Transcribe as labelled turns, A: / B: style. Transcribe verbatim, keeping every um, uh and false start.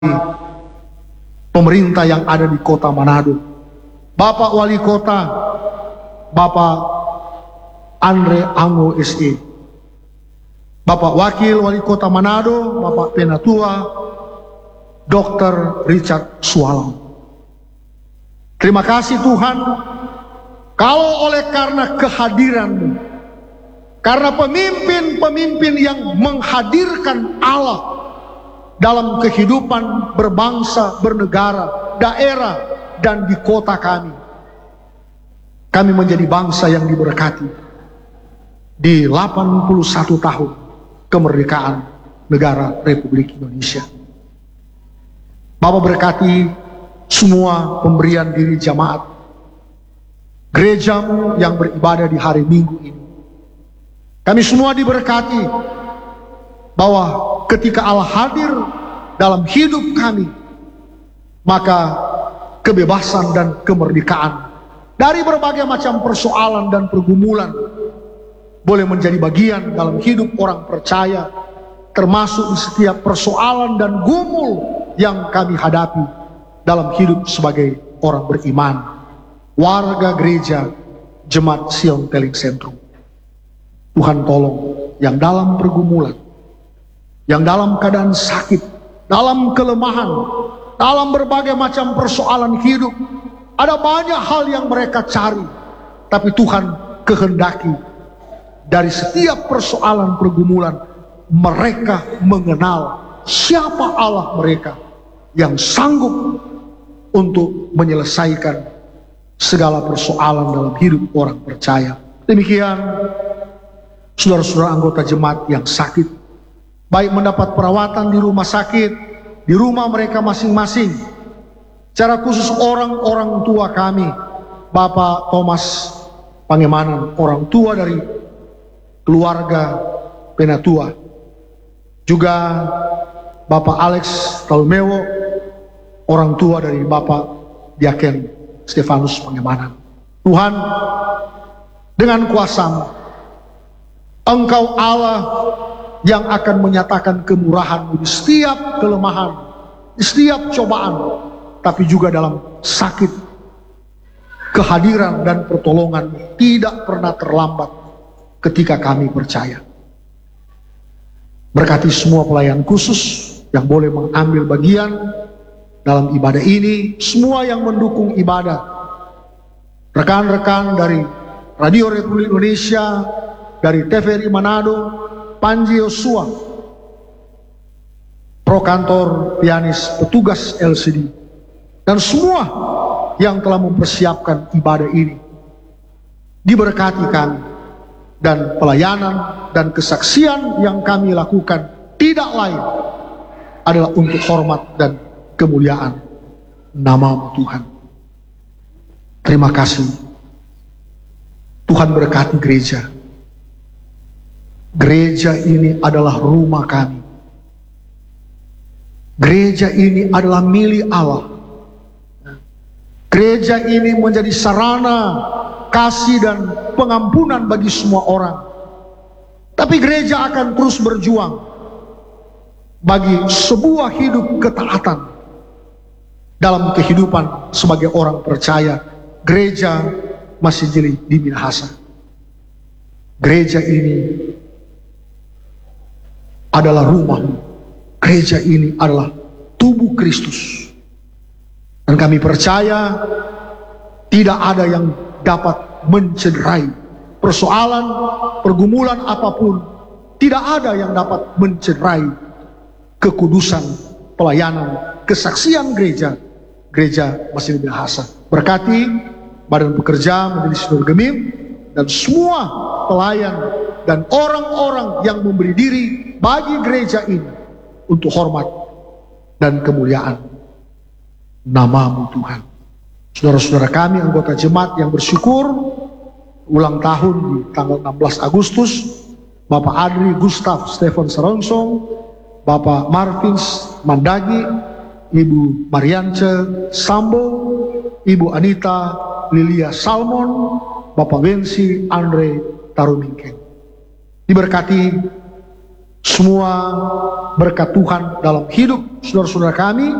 A: pemerintah yang ada di kota Manado, Bapak Wali Kota, Bapak Andre Ango S E, Bapak Wakil Wali Kota Manado, Bapak Penatua, Dokter Richard Sualam. Terima kasih Tuhan, kalau oleh karena kehadiran-Mu, karena pemimpin-pemimpin yang menghadirkan Allah dalam kehidupan berbangsa, bernegara, daerah, dan di kota kami, kami menjadi bangsa yang diberkati di delapan puluh satu tahun kemerdekaan negara Republik Indonesia. Bapak berkati semua pemberian diri jamaat gerejamu yang beribadah di hari Minggu ini. Kami semua diberkati bahwa ketika Allah hadir dalam hidup kami, maka kebebasan dan kemerdekaan dari berbagai macam persoalan dan pergumulan boleh menjadi bagian dalam hidup orang percaya, termasuk di setiap persoalan dan gumul yang kami hadapi dalam hidup sebagai orang beriman, warga gereja Jemaat Sion Teling Sentrum. Tuhan tolong yang dalam pergumulan, yang dalam keadaan sakit, dalam kelemahan, dalam berbagai macam persoalan hidup, ada banyak hal yang mereka cari, tapi Tuhan kehendaki dari setiap persoalan pergumulan mereka mengenal siapa Allah mereka yang sanggup untuk menyelesaikan segala persoalan dalam hidup orang percaya. Demikian saudara-saudara anggota jemaat yang sakit, baik mendapat perawatan di rumah sakit, di rumah mereka masing-masing. Secara khusus orang-orang tua kami, Bapak Thomas Pangemanan, orang tua dari keluarga Penatua, juga Bapak Alex Talumewo, orang tua dari Bapak Diaken Stefanus Pangemanan. Tuhan, dengan kuasa-Mu, Engkau Allah yang akan menyatakan kemurahan-Mu di setiap kelemahan, di setiap cobaan, tapi juga dalam sakit. Kehadiran dan pertolongan tidak pernah terlambat ketika kami percaya. Berkati semua pelayan khusus yang boleh mengambil bagian dalam ibadah ini, semua yang mendukung ibadah, rekan-rekan dari Radio Republik Indonesia, dari T V R I Manado, Panji Yosua, pro kantor, pianis, petugas L C D, dan semua yang telah mempersiapkan ibadah ini. Diberkati kami, dan pelayanan dan kesaksian yang kami lakukan tidak lain adalah untuk hormat dan kemuliaan nama-Mu Tuhan. Terima kasih. Tuhan berkati gereja. Gereja ini adalah rumah kami. Gereja ini adalah milik Allah. Gereja ini menjadi sarana kasih dan pengampunan bagi semua orang. Tapi gereja akan terus berjuang bagi sebuah hidup ketaatan dalam kehidupan sebagai orang percaya. Gereja masih jeli di Minahasa. Gereja ini adalah rumah-Mu. Gereja ini adalah tubuh Kristus. Dan kami percaya tidak ada yang dapat mencederai persoalan, pergumulan apapun. Tidak ada yang dapat mencederai kekudusan, pelayanan, kesaksian gereja. Gereja masih Minahasa. Berkati badan pekerja Majelis Sinode Gemim dan semua pelayan dan orang-orang yang memberi diri bagi gereja ini untuk hormat dan kemuliaan nama-Mu Tuhan. Saudara-saudara kami anggota jemaat yang bersyukur ulang tahun di tanggal enam belas Agustus, Bapak Adri Gustav Stefan Serongsong, Bapak Marvins Mandagi, Ibu Mariance Sambo, Ibu Anita Lilia Salmon, Bapak Wensi Andre Tarumingkeng. Diberkati semua berkat Tuhan dalam hidup saudara-saudara kami.